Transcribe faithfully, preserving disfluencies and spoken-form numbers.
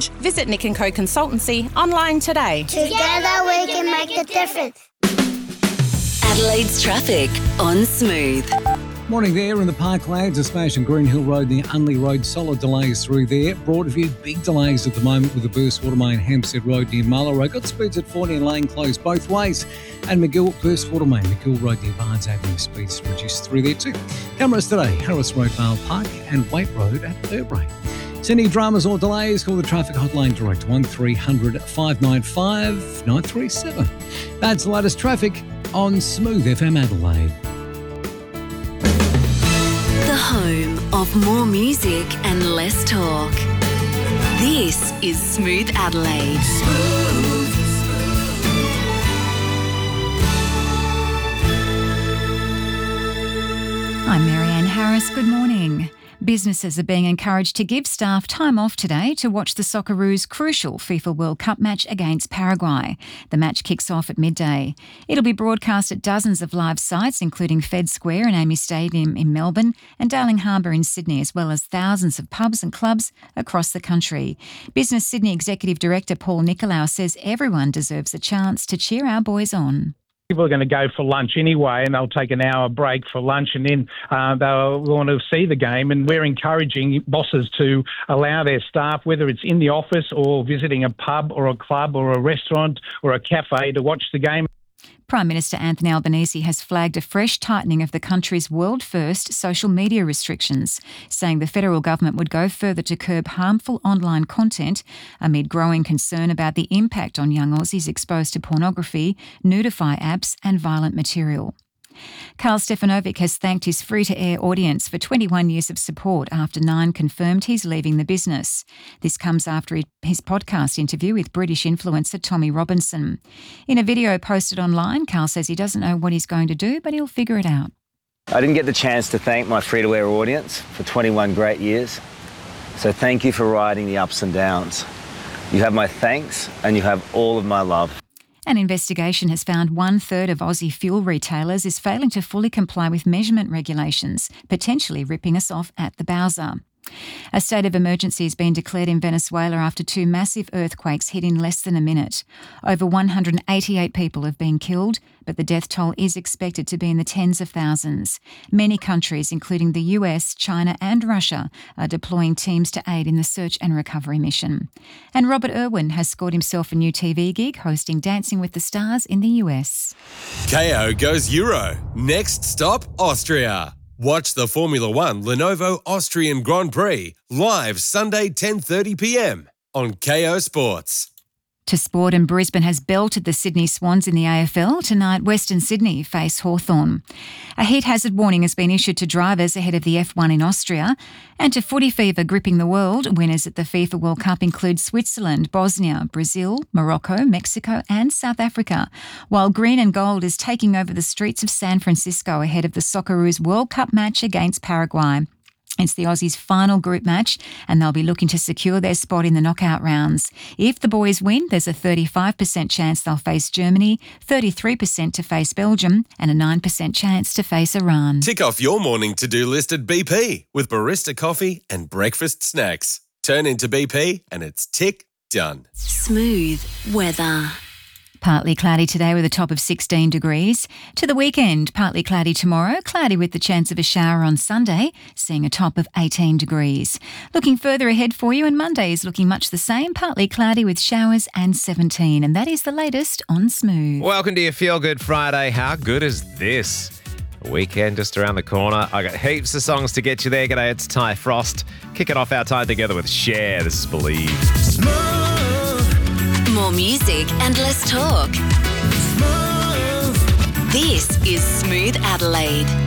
change. Visit Nick and Co Consultancy online today. Together we can make a difference. Adelaide's traffic on Smooth. Morning there in the Parklands, a smash on Green Hill Road near Unley Road. Solid delays through there. Broadview, big delays at the moment with the burst water main Hampstead Road near Muller. Got speeds at forty and lane closed both ways. And McGill, burst water main, McGill Road near Barnes Avenue, speeds reduced through there too. Cameras today, Harris Road, Vale Park and Waite Road at Burbrae. Sydney dramas or delays, call the traffic hotline direct one three hundred five nine five nine three seven. That's the latest traffic on Smooth F M Adelaide. The home of more music and less talk. This is Smooth Adelaide. Smooth. I'm Marianne Harris. Good morning. Businesses are being encouraged to give staff time off today to watch the Socceroos' crucial FIFA World Cup match against Paraguay. The match kicks off at midday. It'll be broadcast at dozens of live sites, including Fed Square and Amy Stadium in Melbourne and Darling Harbour in Sydney, as well as thousands of pubs and clubs across the country. Business Sydney Executive Director Paul Nicolau says everyone deserves a chance to cheer our boys on. People are going to go for lunch anyway, and they'll take an hour break for lunch, and then uh, they'll want to see the game. And we're encouraging bosses to allow their staff, whether it's in the office or visiting a pub or a club or a restaurant or a cafe, to watch the game. Prime Minister Anthony Albanese has flagged a fresh tightening of the country's world-first social media restrictions, saying the federal government would go further to curb harmful online content amid growing concern about the impact on young Aussies exposed to pornography, nudify apps and violent material. Karl Stefanovic has thanked his free-to-air audience for twenty-one years of support after Nine confirmed he's leaving the business. This comes after his podcast interview with British influencer Tommy Robinson. In a video posted online, Karl says he doesn't know what he's going to do, but he'll figure it out. I didn't get the chance to thank my free-to-air audience for twenty-one great years, so thank you for riding the ups and downs. You have my thanks and you have all of my love. An investigation has found one-third of Aussie fuel retailers is failing to fully comply with measurement regulations, potentially ripping us off at the Bowser. A state of emergency has been declared in Venezuela after two massive earthquakes hit in less than a minute. Over one hundred eighty-eight people have been killed, but the death toll is expected to be in the tens of thousands. Many countries, including the U S, China and Russia, are deploying teams to aid in the search and recovery mission. And Robert Irwin has scored himself a new T V gig hosting Dancing with the Stars in the U S. K O goes Euro. Next stop, Austria. Watch the Formula One Lenovo Austrian Grand Prix live Sunday ten thirty p m on K O Sports. To sport, and Brisbane has belted the Sydney Swans in the A F L. Tonight, Western Sydney face Hawthorn. A heat hazard warning has been issued to drivers ahead of the F one in Austria. And to footy fever gripping the world, winners at the FIFA World Cup include Switzerland, Bosnia, Brazil, Morocco, Mexico and South Africa, while green and gold is taking over the streets of San Francisco ahead of the Socceroos World Cup match against Paraguay. It's the Aussies' final group match and they'll be looking to secure their spot in the knockout rounds. If the boys win, there's a thirty-five percent chance they'll face Germany, thirty-three percent to face Belgium and a nine percent chance to face Iran. Tick off your morning to-do list at B P with barista coffee and breakfast snacks. Turn into B P and it's tick done. Smooth weather. Partly cloudy today with a top of sixteen degrees. To the weekend, partly cloudy tomorrow, cloudy with the chance of a shower on Sunday, seeing a top of eighteen degrees. Looking further ahead for you, and Monday is looking much the same, partly cloudy with showers and seventeen. And that is the latest on Smooth. Welcome to your Feel Good Friday. How good is this? A weekend just around the corner. I got heaps of songs to get you there. G'day, it's Ty Frost. Kicking off our time together with Cher. This is Believe. Smooth. More music and less talk. Smooth. This is Smooth Adelaide.